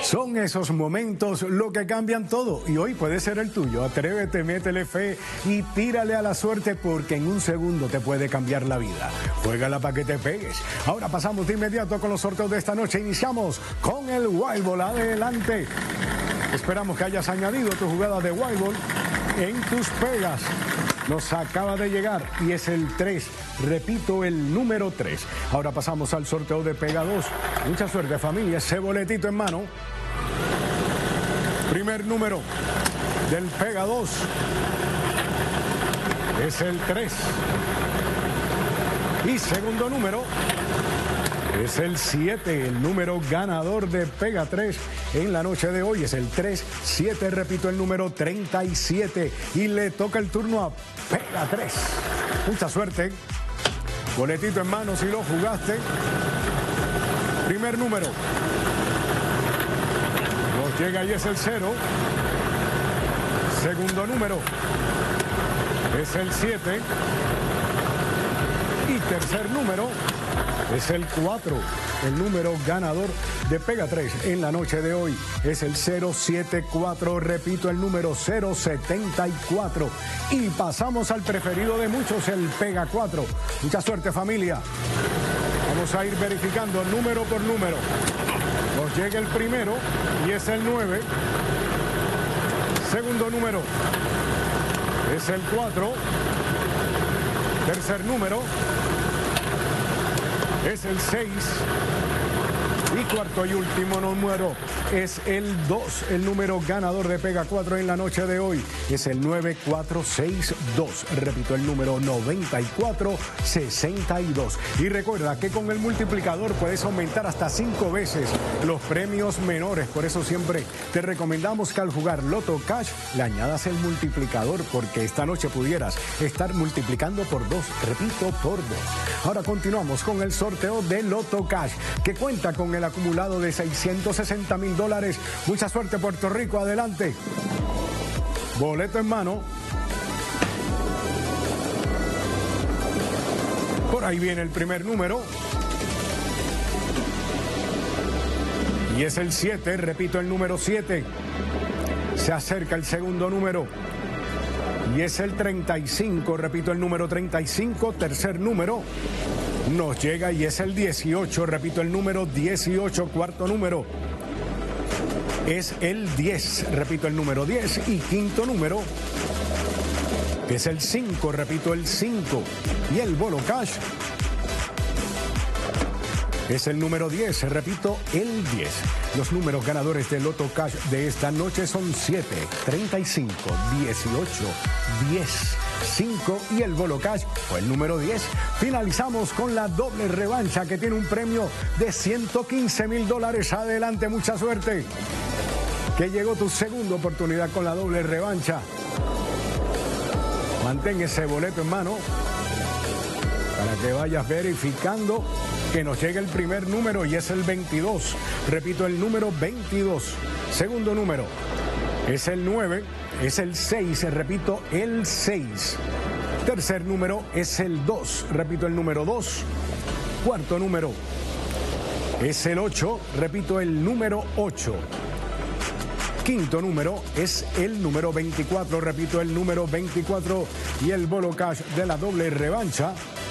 Son esos momentos lo que cambian todo y hoy puede ser el tuyo. Atrévete, métele fe y tírale a la suerte porque en un segundo te puede cambiar la vida. Juégala para que te pegues. Ahora pasamos de inmediato con los sorteos de esta noche. Iniciamos con el Wild Ball. Adelante. Esperamos que hayas añadido tu jugada de Wild Ball en tus pegas. Nos acaba de llegar y es el 3. Repito, el número 3. Ahora pasamos al sorteo de Pega 2. Mucha suerte, familia. Ese boletito en mano. Primer número del Pega 2 es el 3. Y segundo número es el 7. El número ganador de Pega 3 en la noche de hoy es el 3-7. Repito, el número 37. Y le toca el turno a Pega 3. Mucha suerte. Boletito en mano si lo jugaste. Primer número. Nos llega y es el 0. Segundo número es el 7. Y tercer número es el 4. El número ganador de Pega 3 en la noche de hoy es el 074. Repito, el número 074. Y pasamos al preferido de muchos, el Pega 4. Mucha suerte, familia. Vamos a ir verificando número por número. Nos llega el primero y es el 9. Segundo número es el 4. Tercer número es el 6. Y cuarto y último número es el 2. El número ganador de Pega 4 en la noche de hoy es el 9462. Repito, el número 9462. Y recuerda que con el multiplicador puedes aumentar hasta 5 veces los premios menores. Por eso siempre te recomendamos que al jugar Loto Cash le añadas el multiplicador, porque esta noche pudieras estar multiplicando por 2. Repito, por 2. Ahora continuamos con el sorteo de Loto Cash, que cuenta con el acumulado de $660,000. Mucha suerte, Puerto Rico. Adelante. Boleto en mano. Por ahí viene el primer número. Y es el 7. Repito, el número 7. Se acerca el segundo número. Y es el 35. Repito, el número 35. Tercer número. Nos llega y es el 18. Repito, el número 18. Cuarto número es el 10. Repito, el número 10. Y quinto número es el 5. Repito, el 5. Y el bolo cash es el número 10. Repito, el 10. Los números ganadores de Loto Cash de esta noche son 7, 35, 18, 10, 5 y el bolo cash fue el número 10. Finalizamos con la doble revancha, que tiene un premio de $115,000. Adelante, mucha suerte. Que llegó tu segunda oportunidad con la doble revancha. Mantén ese boleto en mano para que vayas verificando que nos llegue el primer número y es el 22. Repito, el número 22. Segundo número es el 9. Es el 6. Repito, el 6. Tercer número es el 2. Repito, el número 2. Cuarto número es el 8. Repito, el número 8. Quinto número es el número 24. Repito, el número 24. Y el bolo cash de la doble revancha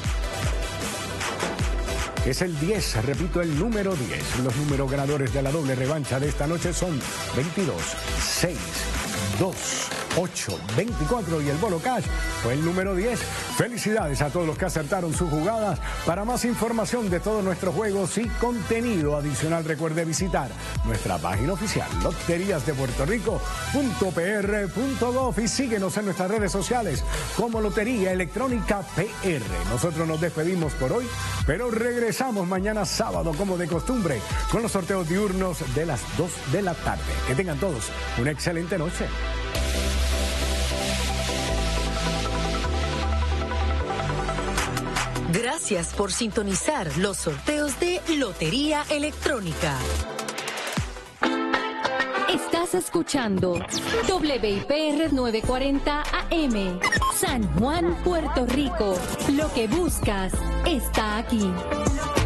es el 10. Repito, el número 10. Los números ganadores de la doble revancha de esta noche son 22, 6, 2, 8, 24 y el bolo cash fue el número 10. Felicidades a todos los que acertaron sus jugadas. Para más información de todos nuestros juegos y contenido adicional, recuerde visitar nuestra página oficial loteriasdepuertorico.pr.gov y síguenos en nuestras redes sociales como Lotería Electrónica PR. Nosotros nos despedimos por hoy, pero regresamos mañana sábado como de costumbre con los sorteos diurnos de las 2 de la tarde. Que tengan todos una excelente noche. Gracias por sintonizar los sorteos de Lotería Electrónica. Estás escuchando WIPR 940 AM, San Juan, Puerto Rico. Lo que buscas está aquí.